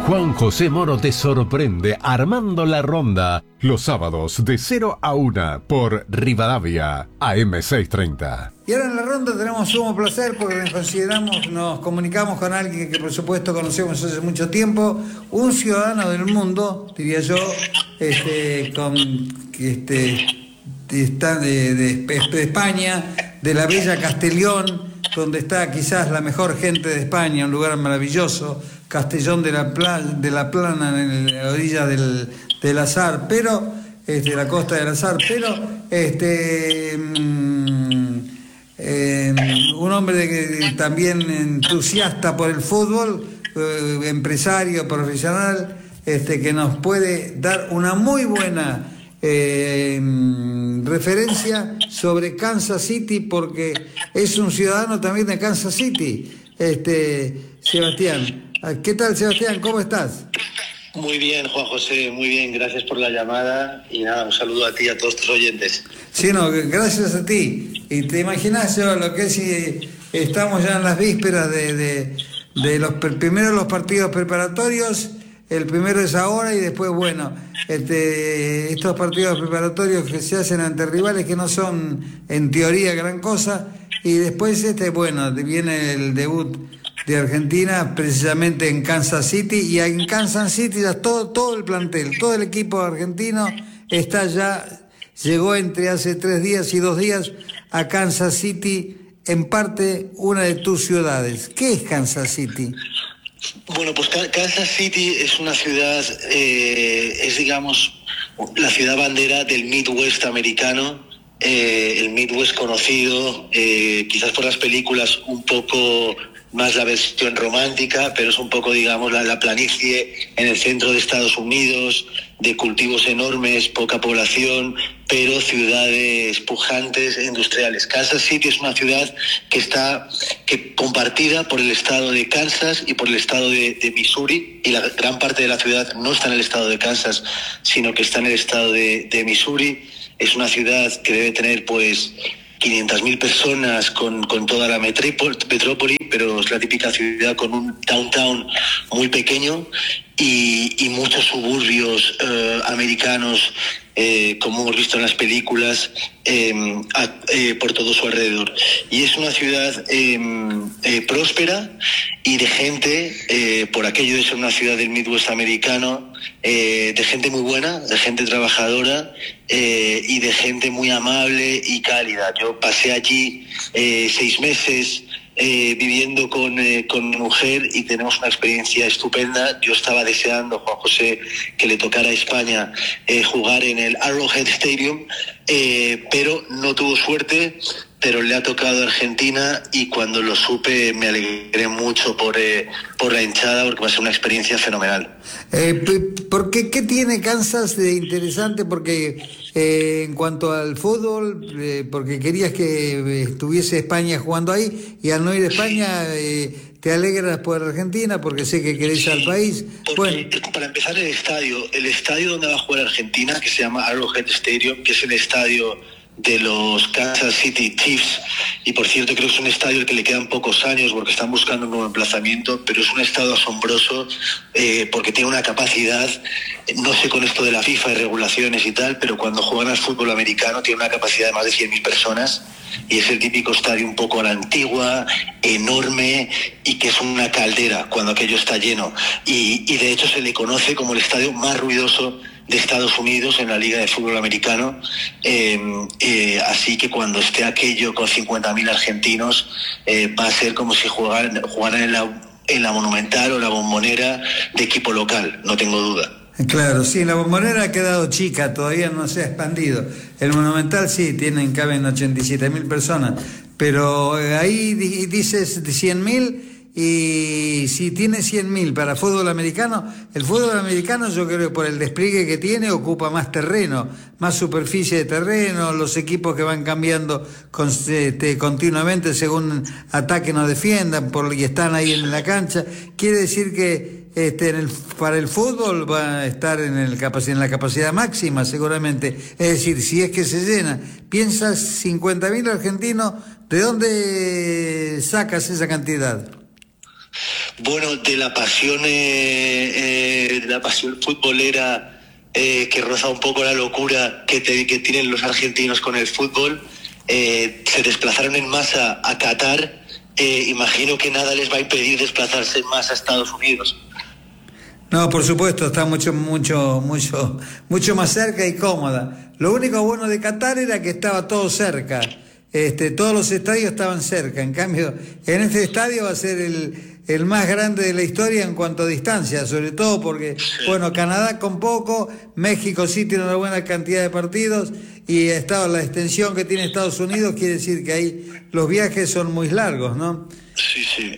Juan José Moro te sorprende armando la ronda los sábados de 0 a 1 por Rivadavia AM630. Y ahora en la ronda tenemos sumo placer porque nos comunicamos con alguien que por supuesto conocemos hace mucho tiempo, un ciudadano del mundo, diría yo, está de España, de la bella Castellón, donde está quizás la mejor gente de España, un lugar maravilloso, Castellón de la Plana, en la orilla del Azar, pero la costa del Azar, pero un hombre también entusiasta por el fútbol, empresario, profesional, que nos puede dar una muy buena referencia sobre Kansas City, porque es un ciudadano también de Kansas City, Sebastián. ¿Qué tal, Sebastián? ¿Cómo estás? Muy bien, Juan José, muy bien, gracias por la llamada y nada, un saludo a ti y a todos tus oyentes. Sí, no, gracias a ti. Y te imaginas yo lo que es si estamos ya en las vísperas de primero los partidos preparatorios, el primero es ahora y después, bueno, estos partidos preparatorios que se hacen ante rivales que no son en teoría gran cosa, y después bueno, viene el debut de Argentina precisamente en Kansas City, y en Kansas City ya todo el plantel, todo el equipo argentino llegó entre hace 3 días y 2 días a Kansas City, en parte una de tus ciudades. ¿Qué es Kansas City? Bueno, pues Kansas City es una ciudad, es digamos la ciudad bandera del Midwest americano, el Midwest conocido quizás por las películas un poco más la versión romántica, pero es un poco, digamos, la planicie en el centro de Estados Unidos, de cultivos enormes, poca población, pero ciudades pujantes e industriales. Kansas City es una ciudad que está compartida por el estado de Kansas y por el estado de Missouri, y la gran parte de la ciudad no está en el estado de Kansas, sino que está en el estado de Missouri. Es una ciudad que debe tener, pues, 500.000 personas con toda la metrópoli, pero es la típica ciudad con un downtown muy pequeño y muchos suburbios americanos, como hemos visto en las películas, por todo su alrededor. Y es una ciudad próspera y de gente, por aquello de ser una ciudad del Midwest americano, de gente muy buena, de gente trabajadora y de gente muy amable y cálida. Yo pasé allí 6 meses viviendo con mi mujer y tenemos una experiencia estupenda. Yo estaba deseando, Juan José, que le tocara a España jugar en el Arrowhead Stadium, pero no tuvo suerte, pero le ha tocado a Argentina, y cuando lo supe me alegré mucho por la hinchada, porque va a ser una experiencia fenomenal. ¿Qué tiene Kansas de interesante? Porque en cuanto al fútbol, porque querías que estuviese España jugando ahí, y al no ir a España te alegras por Argentina porque sé que querés al país. Bueno, para empezar, el estadio donde va a jugar Argentina, que se llama Arrowhead Stadium, que es el estadio de los Kansas City Chiefs, y por cierto creo que es un estadio al que le quedan pocos años porque están buscando un nuevo emplazamiento, pero es un estadio asombroso porque tiene una capacidad, no sé con esto de la FIFA y regulaciones y tal, pero cuando juegan al fútbol americano tiene una capacidad de más de 100.000 personas, y es el típico estadio un poco a la antigua, enorme, y que es una caldera cuando aquello está lleno, y de hecho se le conoce como el estadio más ruidoso de Estados Unidos en la Liga de Fútbol Americano, así que cuando esté aquello con 50.000 argentinos, va a ser como si jugaran en la Monumental o la Bombonera de equipo local, no tengo duda. Claro, sí, la Bombonera ha quedado chica, todavía no se ha expandido. El Monumental sí, caben 87.000 personas, pero ahí dices 100.000. Y si tiene 100.000 para fútbol americano, el fútbol americano, yo creo que por el despliegue que tiene, ocupa más terreno, más superficie de terreno, los equipos que van cambiando continuamente según ataquen o defiendan, y están ahí en la cancha. Quiere decir que para el fútbol va a estar en la capacidad máxima seguramente. Es decir, si es que se llena. Piensas 50.000 argentinos, ¿de dónde sacas esa cantidad? Bueno, de la pasión futbolera que roza un poco la locura que tienen los argentinos con el fútbol, se desplazaron en masa a Qatar. Imagino que nada les va a impedir desplazarse en masa a Estados Unidos. No, por supuesto, está mucho más cerca y cómoda. Lo único bueno de Qatar era que estaba todo cerca. Todos los estadios estaban cerca. En cambio, en este estadio va a ser el más grande de la historia en cuanto a distancia, sobre todo porque, bueno, Canadá con poco, México sí tiene una buena cantidad de partidos y la extensión que tiene Estados Unidos quiere decir que ahí los viajes son muy largos, ¿no? Sí, sí.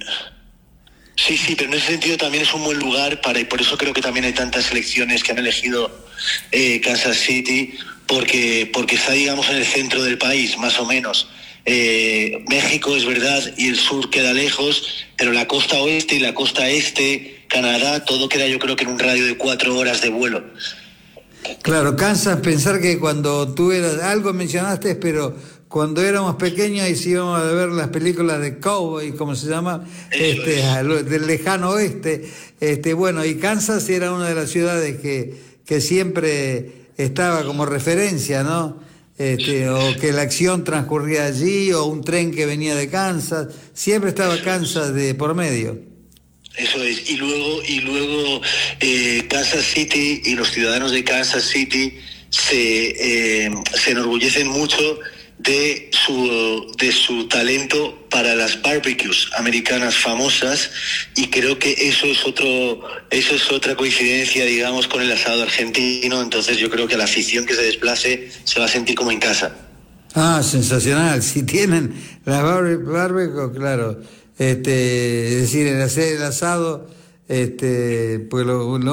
Sí, pero en ese sentido también es un buen lugar y por eso creo que también hay tantas selecciones que han elegido Kansas City, porque está, digamos, en el centro del país, más o menos. México es verdad y el sur queda lejos, pero la costa oeste y la costa este, Canadá, todo queda, yo creo que en un radio de 4 horas de vuelo. Claro, Kansas, pensar que cuando tú eras, algo mencionaste, pero cuando éramos pequeños y íbamos a ver las películas de cowboy, como se llama, del lejano oeste, bueno, y Kansas era una de las ciudades que siempre estaba como referencia, ¿no? O que la acción transcurría allí, o un tren que venía de Kansas, siempre estaba Kansas de por medio. Eso es, y luego Kansas City y los ciudadanos de Kansas City se enorgullecen mucho de su talento para las barbecues americanas famosas, y creo que eso es otra coincidencia, digamos, con el asado argentino. Entonces yo creo que la afición que se desplace se va a sentir como en casa. Ah, sensacional. Si tienen las barbecues, claro, es decir, el hacer el asado, pues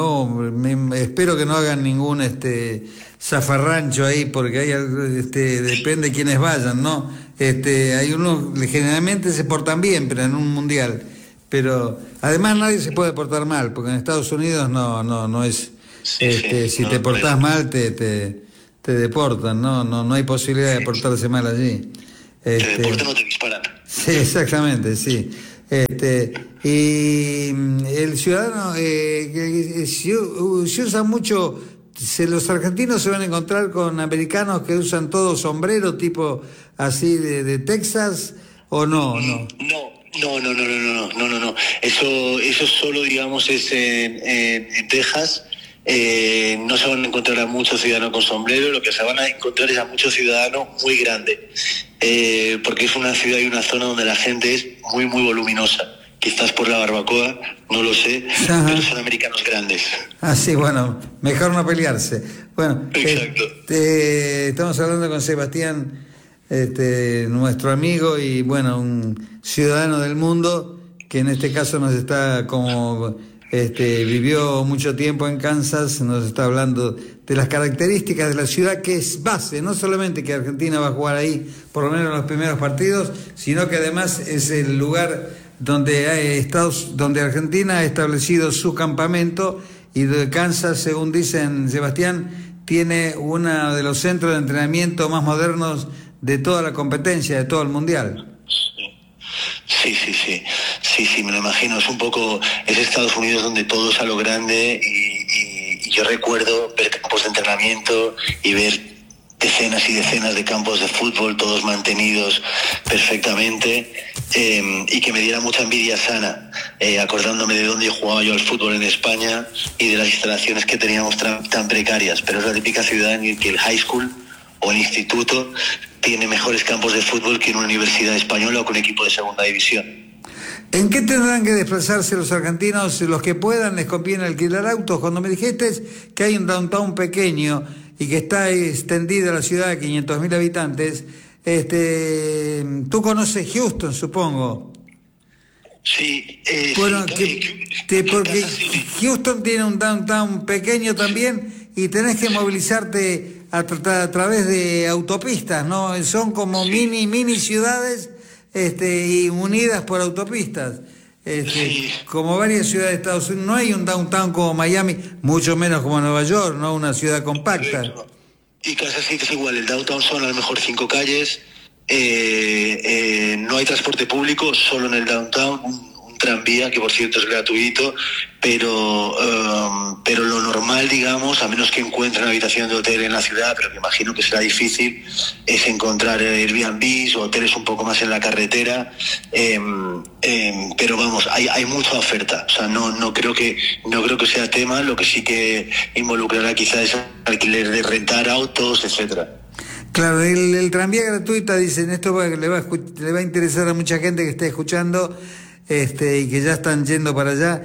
espero que no hagan ningún zafarrancho ahí, porque hay depende de quiénes vayan, ¿no? Hay unos generalmente se portan bien, pero en un mundial, pero además nadie se puede portar mal, porque en Estados Unidos no es, si te portás mal te deportan, no hay posibilidad de portarse mal allí. Te deportan o te disparan. Sí, exactamente, sí. Y el ciudadano se usa mucho. Los argentinos se van a encontrar con americanos que usan todo sombrero tipo así de Texas, ¿o no? No. Eso solo, digamos, es en Texas. No se van a encontrar a muchos ciudadanos con sombrero. Lo que se van a encontrar es a muchos ciudadanos muy grandes, porque es una ciudad y una zona donde la gente es muy, muy voluminosa. Quizás por la barbacoa, no lo sé. Ajá. Pero son americanos grandes. Ah, sí, bueno, mejor no pelearse. Bueno, exacto. Estamos hablando con Sebastián, nuestro amigo y, bueno, un ciudadano del mundo que en este caso nos está vivió mucho tiempo en Kansas, nos está hablando de las características de la ciudad, que es base, no solamente que Argentina va a jugar ahí por lo menos en los primeros partidos, sino que además es el lugar donde Argentina ha establecido su campamento, y de Kansas, según dicen, Sebastián, tiene uno de los centros de entrenamiento más modernos de toda la competencia, de todo el mundial. Sí, me lo imagino. Es Estados Unidos donde todo es a lo grande, y yo recuerdo ver campos de entrenamiento y ver decenas y decenas de campos de fútbol, todos mantenidos perfectamente, y que me diera mucha envidia sana, acordándome de dónde jugaba yo al fútbol en España y de las instalaciones que teníamos tan precarias. Pero es la típica ciudad en que el high school o el instituto tiene mejores campos de fútbol que en una universidad española o con equipo de segunda división. ¿En qué tendrán que desplazarse los argentinos? Los que puedan, les conviene alquilar autos. Cuando me dijiste que hay un downtown pequeño y que está extendida la ciudad de 500.000 habitantes, tú conoces Houston, supongo. Sí. Bueno, sí, porque Houston tiene un downtown pequeño también, y tenés que movilizarte a través de autopistas, ¿no? Son como mini ciudades, y unidas por autopistas. Como varias ciudades de Estados Unidos. No hay un downtown como Miami, mucho menos como Nueva York, ¿no? Una ciudad compacta. Correcto. Y Kansas City es igual. El downtown son a lo mejor 5 calles. No hay transporte público, solo en el downtown. Un tranvía, que por cierto es gratuito, pero lo normal, digamos, a menos que encuentren una habitación de hotel en la ciudad, pero que imagino que será difícil, es encontrar Airbnbs o hoteles un poco más en la carretera, pero vamos, hay mucha oferta, o sea, no creo que sea tema. Lo que sí que involucrará quizás es alquiler de rentar autos, etcétera. Claro, el tranvía gratuita, dicen, esto le va a interesar a mucha gente que esté escuchando, y que ya están yendo para allá.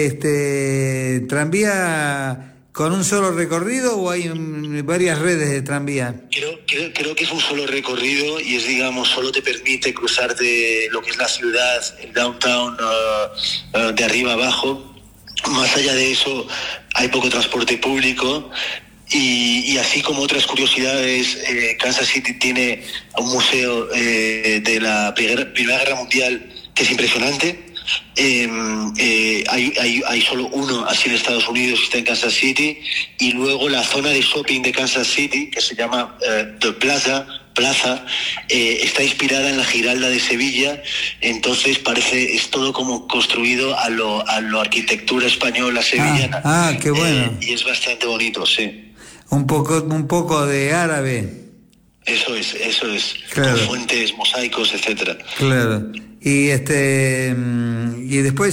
¿Tranvía con un solo recorrido o hay varias redes de tranvía? Creo que es un solo recorrido y es, digamos, solo te permite cruzar de lo que es la ciudad, el downtown, de arriba abajo. Más allá de eso, hay poco transporte público. Y así como otras curiosidades, Kansas City tiene un museo de la Primera Guerra Mundial que es impresionante. Hay solo uno así en Estados Unidos, que está en Kansas City, y luego la zona de shopping de Kansas City, que se llama The Plaza, está inspirada en la Giralda de Sevilla. Entonces es todo como construido a lo arquitectura española sevillana. Qué bueno. Y es bastante bonito, sí. Un poco de árabe. Eso es, claro. Con fuentes, mosaicos, etcétera. Claro. Y y después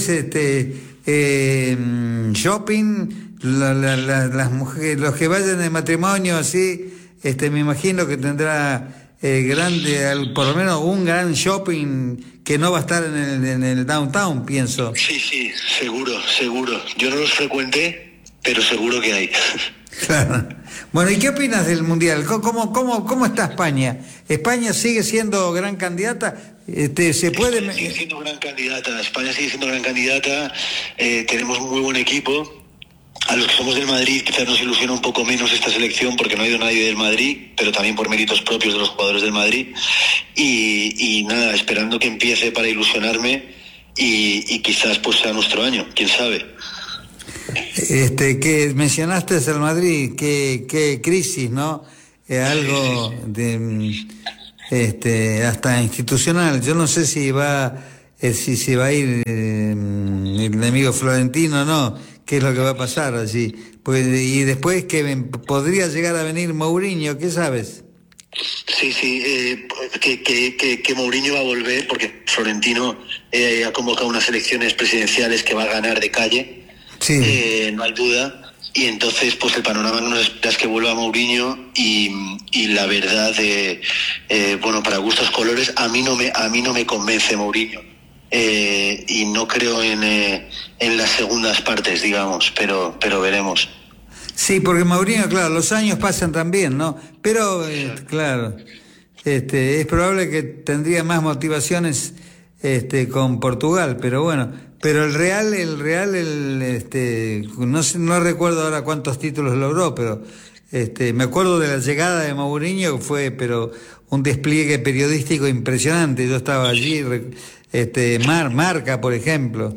shopping, las mujeres, los que vayan de matrimonio así, me imagino que tendrá por lo menos un gran shopping que no va a estar en el downtown, pienso. Sí, seguro. Yo no los frecuenté, pero seguro que hay. Claro. Bueno, ¿y qué opinas del Mundial? ¿Cómo está España? ¿España sigue siendo gran candidata? España sigue siendo gran candidata. Tenemos muy buen equipo. A los que somos del Madrid quizás nos ilusiona un poco menos esta selección porque no ha ido nadie del Madrid, pero también por méritos propios de los jugadores del Madrid. Y nada, esperando que empiece para ilusionarme y quizás pues sea nuestro año, quién sabe. Que mencionaste al Madrid, qué crisis, ¿no? Algo de hasta institucional. Yo no sé si se va a ir el amigo Florentino, ¿no? ¿Qué es lo que va a pasar allí? Pues, y después que podría llegar a venir Mourinho, ¿qué sabes? Sí, que Mourinho va a volver porque Florentino ha convocado unas elecciones presidenciales que va a ganar de calle. Sí. No hay duda. Y entonces pues el panorama no nos espera es que vuelva Mourinho y la verdad bueno, para gustos colores a mí no me convence Mourinho, y no creo en las segundas partes, digamos, pero veremos. Sí, porque Mourinho, claro, los años pasan también, ¿no? Pero claro, es probable que tendría más motivaciones con Portugal, pero bueno. Pero el Real, no recuerdo ahora cuántos títulos logró, pero me acuerdo de la llegada de Mourinho, fue pero un despliegue periodístico impresionante. Yo estaba allí, Marca, por ejemplo,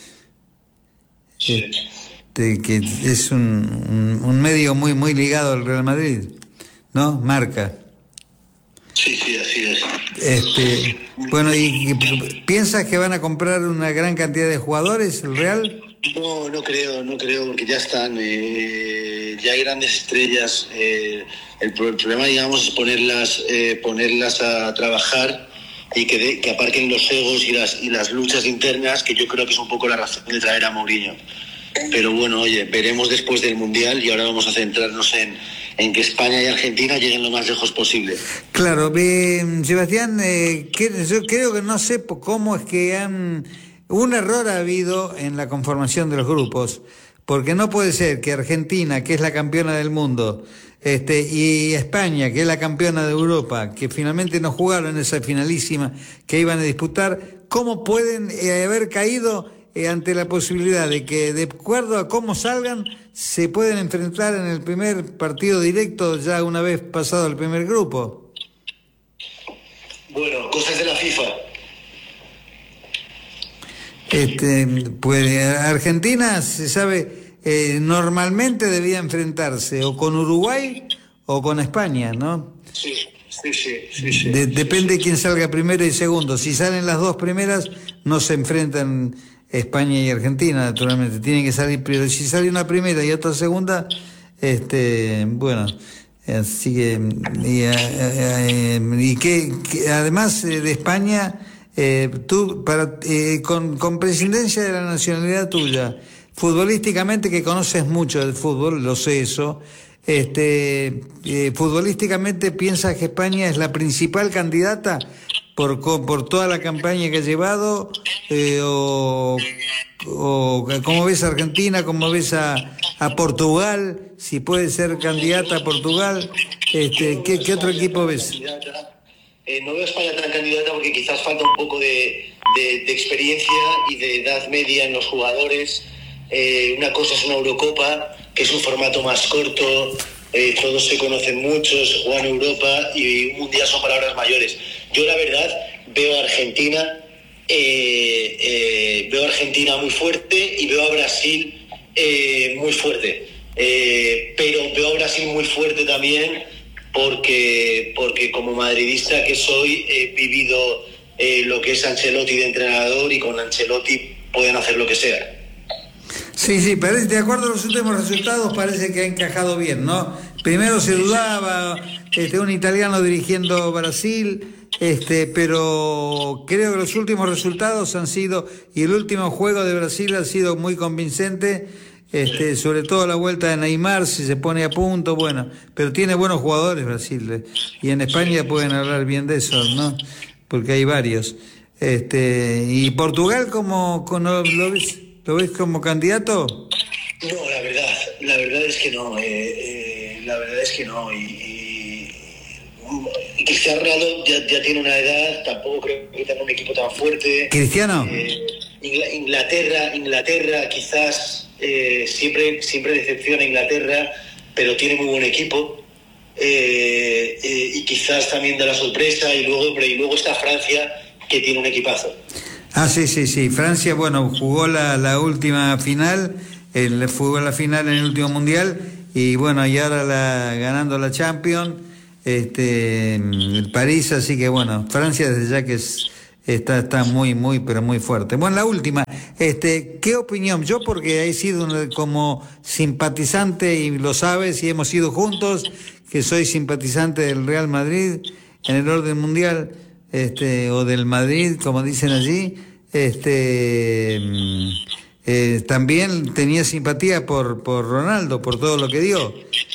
que es un medio muy muy ligado al Real Madrid, ¿no? Marca. Sí, así es. Bueno, ¿y piensas que van a comprar una gran cantidad de jugadores, el Real? No creo, porque ya están, ya hay grandes estrellas. El problema, digamos, es ponerlas a trabajar y que aparquen los egos y las luchas internas, que yo creo que es un poco la razón de traer a Mourinho. Pero bueno, oye, veremos después del Mundial y ahora vamos a centrarnos en que España y Argentina lleguen lo más lejos posible. Claro, Sebastián, yo creo que no sé cómo es que un error ha habido en la conformación de los grupos, porque no puede ser que Argentina, que es la campeona del mundo, y España, que es la campeona de Europa, que finalmente no jugaron esa finalísima que iban a disputar, ¿cómo pueden haber caído ante la posibilidad de que, de acuerdo a cómo salgan, se pueden enfrentar en el primer partido directo ya una vez pasado el primer grupo? Bueno, cosas de la FIFA. Pues Argentina, se sabe, normalmente debía enfrentarse o con Uruguay o con España, ¿no? Sí, Depende de quién salga primero y segundo. Si salen las dos primeras, no se enfrentan España y Argentina, naturalmente. Tienen que salir primero. Si sale una primera y otra segunda, bueno, así que y que además de España, tú con presidencia de la nacionalidad tuya, futbolísticamente, que conoces mucho del fútbol, lo sé eso. Futbolísticamente, ¿piensas que España es la principal candidata por toda la campaña que ha llevado? ¿O cómo ves a Argentina? ¿Cómo ves a Portugal? Si puede ser candidata a Portugal, ¿qué otro equipo ves? No veo a España tan candidata porque quizás falta un poco de experiencia y de edad media en los jugadores. Una cosa es una Eurocopa, que es un formato más corto, todos se conocen mucho, se juega en Europa, y un mundial son palabras mayores. Yo la verdad veo a Argentina, muy fuerte, y veo a Brasil muy fuerte, pero veo a Brasil muy fuerte también porque como madridista que soy, he vivido lo que es Ancelotti de entrenador, y con Ancelotti pueden hacer lo que sea. Sí, parece, de acuerdo a los últimos resultados, parece que ha encajado bien, ¿no? Primero se dudaba, un italiano dirigiendo Brasil, pero creo que los últimos resultados han sido, y el último juego de Brasil ha sido muy convincente, sobre todo la vuelta de Neymar, si se pone a punto, bueno, pero tiene buenos jugadores Brasil, y en España pueden hablar bien de eso, ¿no? Porque hay varios. Y Portugal, ¿cómo lo ves? ¿Lo ves como candidato? No, la verdad es que no. Y Cristiano Ronaldo ya tiene una edad, tampoco creo que tenga un equipo tan fuerte. ¿Cristiano? Inglaterra quizás siempre decepciona Inglaterra, pero tiene muy buen equipo. Y quizás también da la sorpresa, y luego está Francia, que tiene un equipazo. Sí. Francia, bueno, jugó la última final, jugó la final en el último mundial, y bueno, y ahora ganando la Champions, el París, así que bueno, Francia desde ya que está muy, pero muy fuerte. Bueno, la última, ¿qué opinión? Yo, porque he sido como simpatizante, y lo sabes, y hemos ido juntos, que soy simpatizante del Real Madrid en el orden mundial, o del Madrid, como dicen allí, también tenía simpatía por Ronaldo, por todo lo que dio.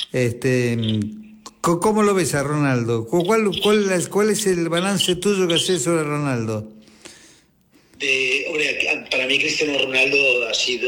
¿Cómo lo ves a Ronaldo? ¿Cuál es el balance tuyo que haces sobre Ronaldo? Para mí Cristiano Ronaldo ha sido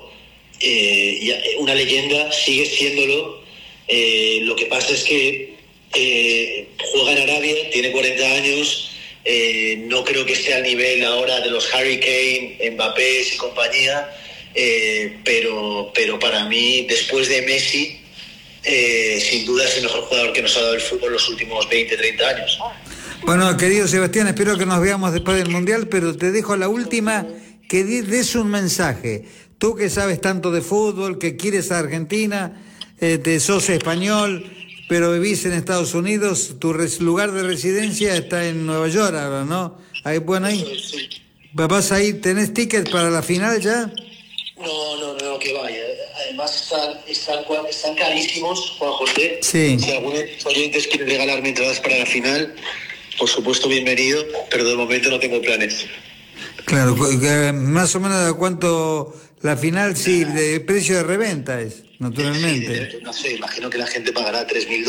una leyenda, sigue siéndolo. Lo que pasa es que juega en Arabia, tiene 40 años. No creo que esté al nivel ahora de los Harry Kane, Mbappé y compañía, pero para mí, después de Messi, sin duda es el mejor jugador que nos ha dado el fútbol los últimos 20-30 años. Bueno, querido Sebastián, espero que nos veamos después del Mundial, pero te dejo la última, que des un mensaje. Tú que sabes tanto de fútbol, que quieres a Argentina, sos español, pero vivís en Estados Unidos, tu lugar de residencia está en Nueva York ahora, ¿no? Ahí, bueno, ahí. ¿Vas a ir? ¿Tenés tickets para la final ya? No, que vaya. Además están carísimos, Juan José. Sí. Si algunos oyentes quieren regalarme entradas para la final, por supuesto, bienvenido, pero de momento no tengo planes. Claro, más o menos de cuánto la final, sí, de precio de reventa es, naturalmente. No sé, imagino que la gente pagará $3,000,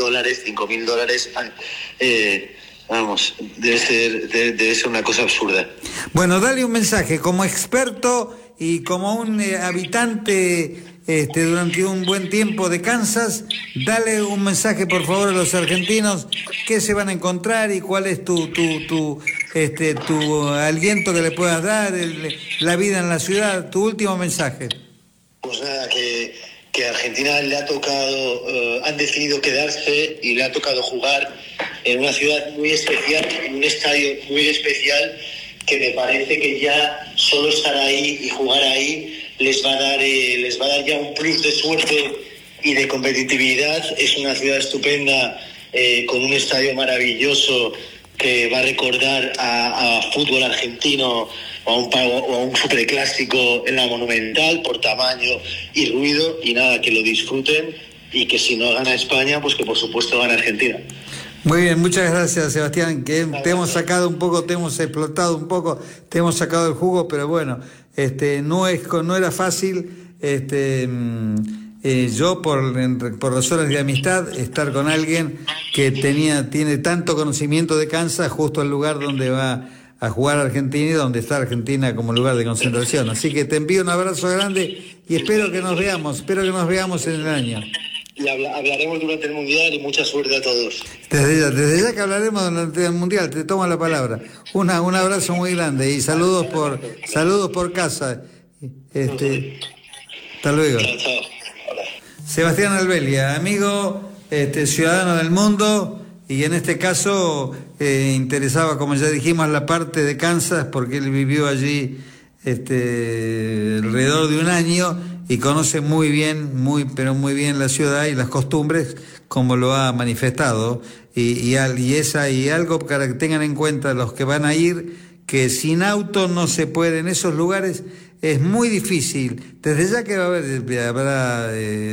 $5,000. Vamos, debe ser una cosa absurda. Bueno, dale un mensaje como experto y como un habitante durante un buen tiempo de Kansas. Dale un mensaje, por favor, a los argentinos, qué se van a encontrar y cuál es tu aliento que le puedas dar, la vida en la ciudad, tu último mensaje. Pues nada, que a Argentina le ha tocado, han decidido quedarse y le ha tocado jugar en una ciudad muy especial, en un estadio muy especial, que me parece que ya solo estar ahí y jugar ahí les va a dar ya un plus de suerte y de competitividad. Es una ciudad estupenda, con un estadio maravilloso que va a recordar a fútbol argentino o a un superclásico en la Monumental por tamaño y ruido, y nada, que lo disfruten, y que si no gana España, pues que por supuesto gana Argentina. Muy bien, muchas gracias, Sebastián, que te hemos sacado un poco, te hemos explotado un poco, te hemos sacado el jugo, pero bueno, no era fácil, yo por razones de amistad, estar con alguien que tiene tanto conocimiento de Kansas, justo al lugar donde va a jugar Argentina y donde está Argentina como lugar de concentración. Así que te envío un abrazo grande y espero que nos veamos en el año. Y hablaremos durante el Mundial, y mucha suerte a todos. Desde ya que hablaremos durante el Mundial, te tomo la palabra. Un abrazo muy grande y saludos por casa. Hasta luego. Chao, chao. Hola. Sebastián Albelia, amigo, ciudadano del mundo, y en este caso interesaba, como ya dijimos, la parte de Kansas, porque él vivió allí alrededor de un año y conoce muy bien la ciudad y las costumbres, como lo ha manifestado, y algo para que tengan en cuenta los que van a ir, que sin auto no se puede en esos lugares. Es muy difícil. Desde ya que habrá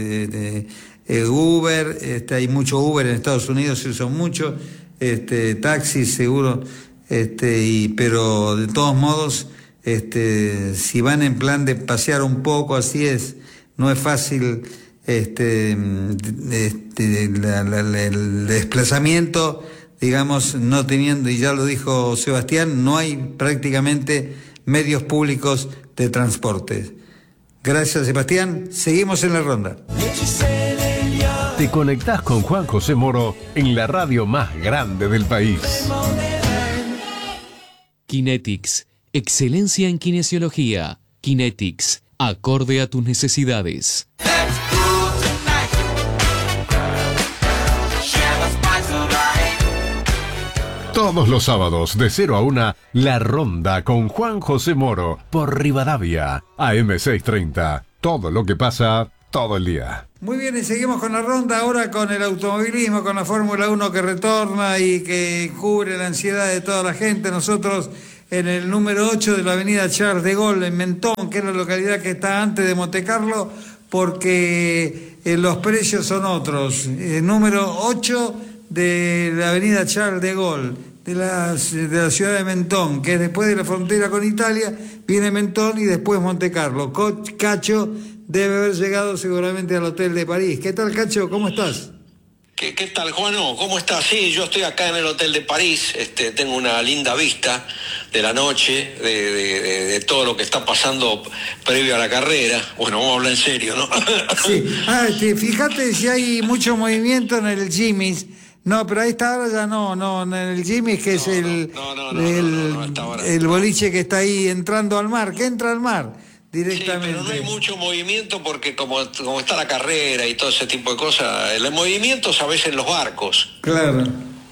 Uber, hay mucho Uber en Estados Unidos, se usan mucho, taxis seguro, pero de todos modos, si van en plan de pasear un poco, no es fácil, el desplazamiento, digamos, no teniendo, y ya lo dijo Sebastián, no hay prácticamente medios públicos de transporte. Gracias, Sebastián. Seguimos en la ronda. Te conectás con Juan José Moro en la radio más grande del país. Kinetics, excelencia en kinesiología. Kinetics, acorde a tus necesidades. Todos los sábados de 0 a 1, La Ronda con Juan José Moro por Rivadavia, AM630. Todo lo que pasa, todo el día. Muy bien, y seguimos con la ronda ahora con el automovilismo, con la Fórmula 1 que retorna y que cubre la ansiedad de toda la gente. Nosotros en el número 8 de la avenida Charles de Gaulle, en Mentón, que es la localidad que está antes de Montecarlo, porque los precios son otros. El número 8 de la avenida Charles de Gaulle, de la ciudad de Mentón, que es después de la frontera con Italia, viene Mentón y después Montecarlo. Cacho debe haber llegado seguramente al Hotel de París. ¿Qué tal, Cacho? ¿Cómo estás? ¿Qué tal, Juano? ¿Cómo estás? Sí, yo estoy acá en el Hotel de París, tengo una linda vista de la noche, de todo lo que está pasando previo a la carrera. Bueno, vamos a hablar en serio, ¿no? Sí. Fíjate si hay mucho movimiento en el Jimmy's. No, pero a esta hora ya no, en el Jimmy's, que es el boliche que está ahí entrando al mar, que entra al mar directamente. Sí, pero no hay mucho movimiento porque como está la carrera y todo ese tipo de cosas, el movimiento es a veces en los barcos. Claro.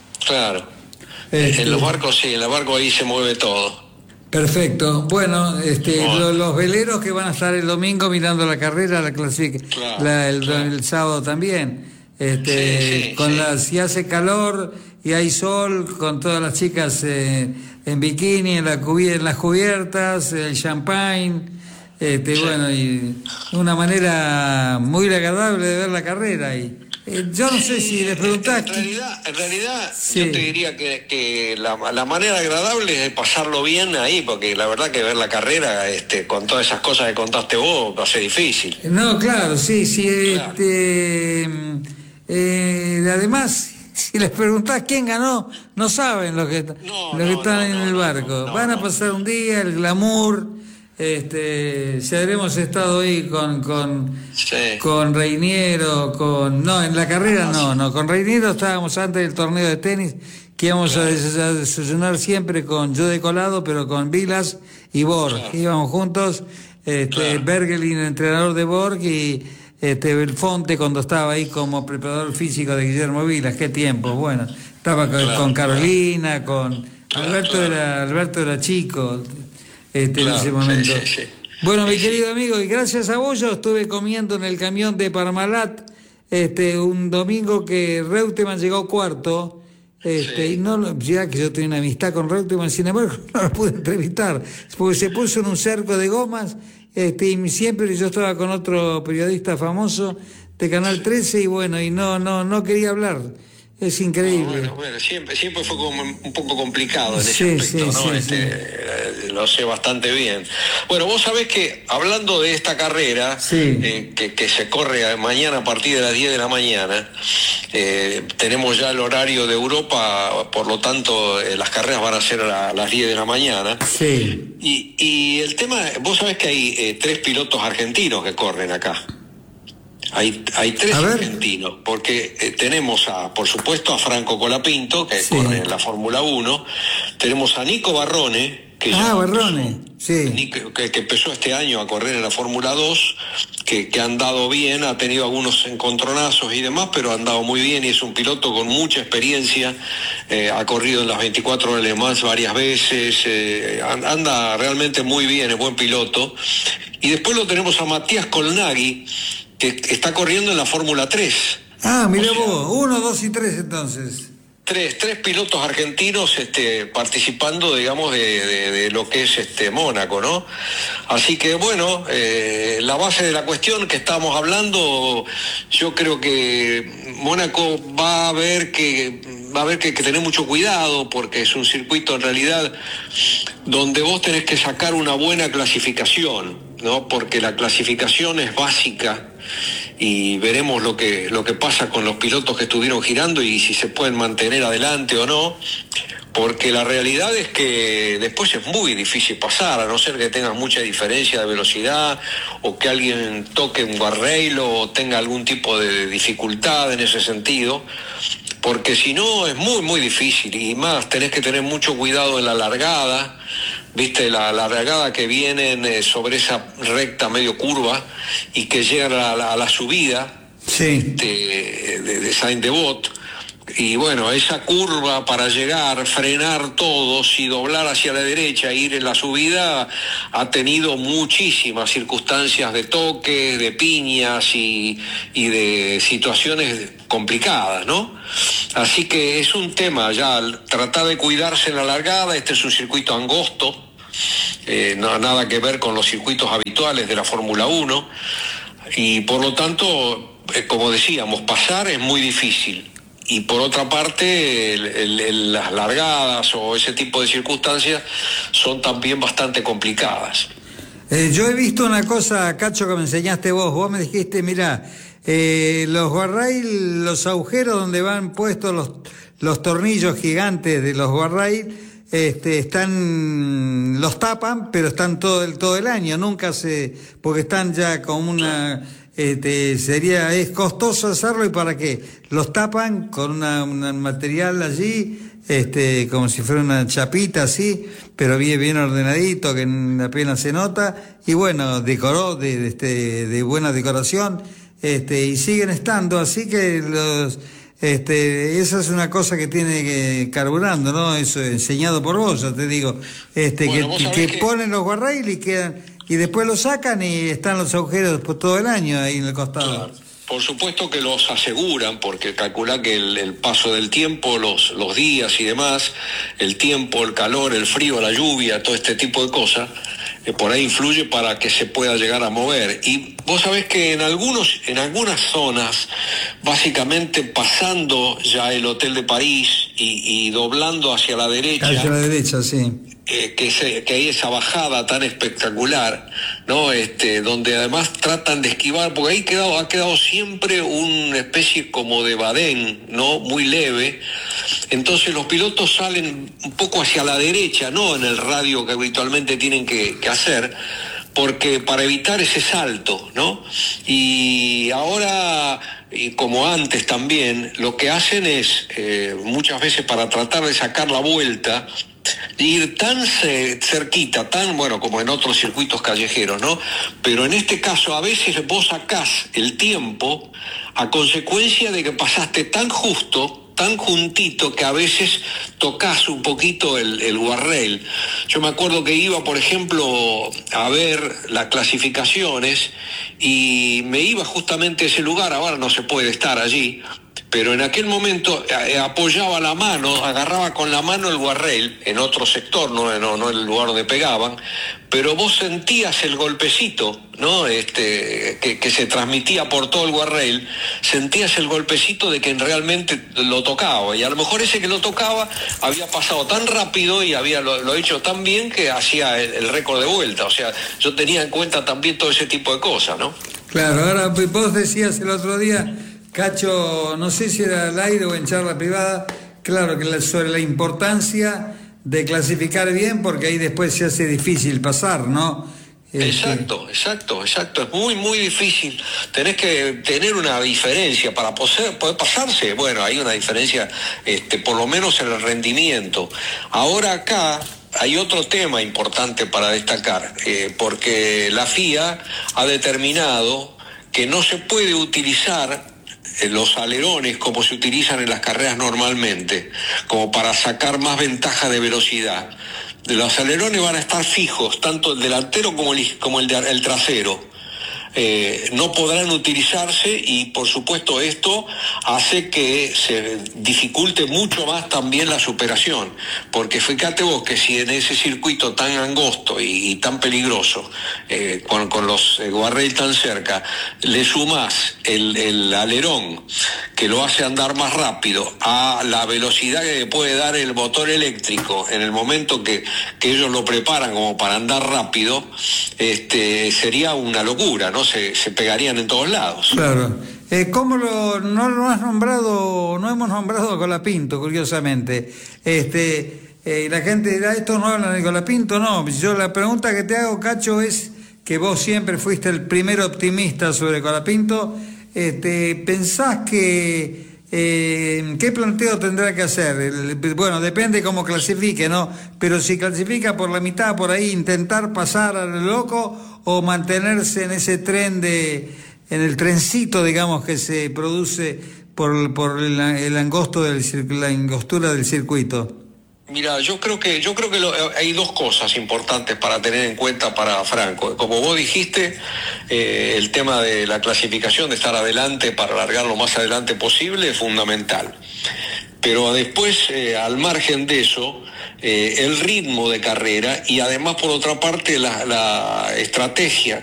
En los barcos sí, en los barcos ahí se mueve todo. Perfecto. Bueno, los veleros que van a estar el domingo mirando la carrera, la clasificación, el sábado también. Si hace calor y hay sol, con todas las chicas en bikini, en las cubiertas, el champagne, bueno, y una manera muy agradable de ver la carrera. Y yo no sé si les preguntás. En realidad sí. Yo te diría que la manera agradable es pasarlo bien ahí, porque la verdad que ver la carrera, con todas esas cosas que contaste vos, va a ser difícil. No, claro, sí. Claro. Además, si les preguntás quién ganó, no saben los que están en el barco. Van a pasar un día, el glamour. Si habremos estado ahí con Reiniero, en la carrera con Reiniero estábamos antes del torneo de tenis, que íbamos a desayunar siempre con yo de colado, pero con Vilas y Borg, íbamos juntos, Bergelin, entrenador de Borg, y Belfonte cuando estaba ahí como preparador físico de Guillermo Vilas. Qué tiempo, bueno, estaba con Carolina, con Alberto era chico en ese momento. Sí. Bueno, mi querido amigo, y gracias a vos yo estuve comiendo en el camión de Parmalat un domingo que Reutemann llegó cuarto, y no, ya que yo tenía una amistad con Reutemann, sin embargo no lo pude entrevistar, porque se puso en un cerco de gomas, y siempre yo estaba con otro periodista famoso de Canal 13, y bueno, y no quería hablar. Es increíble. Bueno, siempre fue como un poco complicado en ese aspecto, ¿no? Lo sé bastante bien. Bueno, vos sabés que hablando de esta carrera, que se corre mañana a partir de las 10 de la mañana, tenemos ya el horario de Europa, por lo tanto las carreras van a ser a las 10 de la mañana. Sí. Y el tema, vos sabés que hay 3 pilotos argentinos que corren acá. Hay 3 argentinos, porque tenemos por supuesto a Franco Colapinto, que corre en la Fórmula 1, tenemos a Nico Barrone, que empezó este año a correr en la Fórmula 2, que ha andado bien, ha tenido algunos encontronazos y demás, pero ha andado muy bien y es un piloto con mucha experiencia, ha corrido en las 24 horas de Le Mans varias veces, anda realmente muy bien, es buen piloto. Y después lo tenemos a Matías Colnaghi, que está corriendo en la Fórmula 3. Mira vos, 1, 2 y 3 entonces. Tres pilotos argentinos participando, digamos, de lo que es Mónaco, ¿no? Así que, bueno, la base de la cuestión que estamos hablando, yo creo que Mónaco va a haber que tener mucho cuidado, porque es un circuito en realidad donde vos tenés que sacar una buena clasificación, ¿no? Porque la clasificación es básica y veremos lo que pasa con los pilotos que estuvieron girando y si se pueden mantener adelante o no, porque la realidad es que después es muy difícil pasar, a no ser que tengas mucha diferencia de velocidad o que alguien toque un guardrail o tenga algún tipo de dificultad en ese sentido, porque si no es muy muy difícil, y más tenés que tener mucho cuidado en la largada. Viste la largada que vienen sobre esa recta medio curva y que llegan a la subida de Saint-Devote. Y bueno, esa curva para llegar, frenar todos y doblar hacia la derecha, ir en la subida, ha tenido muchísimas circunstancias de toques, de piñas y de situaciones complicadas, ¿no? Así que es un tema ya, tratar de cuidarse en la largada. Este es un circuito angosto, no nada que ver con los circuitos habituales de la Fórmula 1, y por lo tanto, como decíamos, pasar es muy difícil. Y por otra parte, las largadas o ese tipo de circunstancias son también bastante complicadas. Yo he visto una cosa, Cacho, que me enseñaste vos me dijiste, mirá, los guardrail, los agujeros donde van puestos los tornillos gigantes de los guardrail, los tapan, pero están todo el año, porque están ya como una, es costoso hacerlo, y para qué, los tapan con un material allí, como si fuera una chapita así, pero bien ordenadito, que apenas se nota, y bueno, de buena decoración, y siguen estando, así que esa es una cosa que tiene que carburando, ¿no? Eso enseñado por vos, ya te digo, que ponen los guardrail y quedan, y después los sacan y están los agujeros por todo el año ahí en el costado. Claro. Por supuesto que los aseguran, porque calcula que el paso del tiempo, los días y demás, el tiempo, el calor, el frío, la lluvia, todo este tipo de cosas, por ahí influye para que se pueda llegar a mover. Y vos sabés que en algunas zonas, básicamente pasando ya el Hotel de París y doblando hacia la derecha. Hacia la derecha, sí. Que hay esa bajada tan espectacular, ¿no? Donde además tratan de esquivar, porque ahí ha quedado siempre una especie como de badén, ¿no? Muy leve. Entonces los pilotos salen un poco hacia la derecha, no en el radio que habitualmente tienen que hacer, porque para evitar ese salto, ¿no? Y ahora, y como antes también, lo que hacen es, muchas veces para tratar de sacar la vuelta, ir tan cerquita, tan bueno como en otros circuitos callejeros, ¿no? Pero en este caso a veces vos sacás el tiempo a consecuencia de que pasaste tan justo tan juntito que a veces tocas un poquito el guardrail. Yo me acuerdo que iba, por ejemplo, a ver las clasificaciones y me iba justamente a ese lugar. Ahora no se puede estar allí, pero en aquel momento apoyaba la mano, agarraba con la mano el guardrail en otro sector, no en el lugar donde pegaban, pero vos sentías el golpecito, ¿no? Que se transmitía por todo el guardrail, sentías el golpecito de quien realmente lo tocaba, y a lo mejor ese que lo tocaba había pasado tan rápido y había lo hecho tan bien que hacía el récord de vuelta. O sea, yo tenía en cuenta también todo ese tipo de cosas, ¿no? Claro, ahora vos decías el otro día, Cacho, no sé si era al aire o en charla privada, claro, que sobre la importancia de clasificar bien, porque ahí después se hace difícil pasar, ¿no? Exacto. Es muy, muy difícil. Tenés que tener una diferencia para poder pasarse. Bueno, hay una diferencia, por lo menos en el rendimiento. Ahora acá hay otro tema importante para destacar, porque la FIA ha determinado que no se puede utilizar los alerones como se utilizan en las carreras normalmente, como para sacar más ventaja de velocidad. Los alerones van a estar fijos, tanto el delantero como el trasero. No podrán utilizarse y por supuesto esto hace que se dificulte mucho más también la superación, porque fíjate vos que si en ese circuito tan angosto y tan peligroso, con los guardrail tan cerca, le sumás el alerón que lo hace andar más rápido a la velocidad que puede dar el motor eléctrico en el momento que ellos lo preparan como para andar rápido, sería una locura, ¿no? Se pegarían en todos lados. Claro. ¿Cómo no lo has nombrado? No hemos nombrado a Colapinto, curiosamente. La gente dirá, ¿estos no hablan de Colapinto? No, yo la pregunta que te hago, Cacho, es que vos siempre fuiste el primer optimista sobre Colapinto. ¿Pensás que qué planteo tendrá que hacer? Bueno, depende cómo clasifique, ¿no? Pero si clasifica por la mitad, por ahí, intentar pasar al loco o mantenerse en ese tren en el trencito, digamos, que se produce por el angosto la angostura del circuito. Mira, yo creo que hay dos cosas importantes para tener en cuenta para Franco. Como vos dijiste, el tema de la clasificación, de estar adelante para alargar lo más adelante posible, es fundamental. Pero después, al margen de eso, el ritmo de carrera y además, por otra parte, la estrategia